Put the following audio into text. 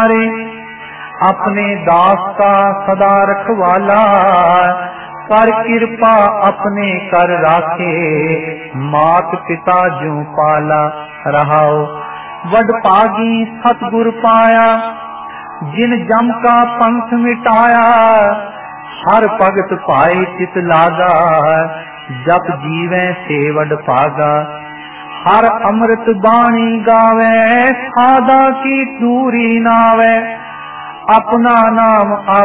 तुम्हारे, अपने दास का सदा रखवाला। कर कृपा अपने कर राखे, मात पिता ज्यों पाला। रहाओ वडभागी सतगुर पाया, जिन जम का पंथ मिटाया। हर भगत पाए चित लागा, जप जीवै से वडभागा। हर अमृत बाणी गावे, सादा की दूरी नावे। अपना नाम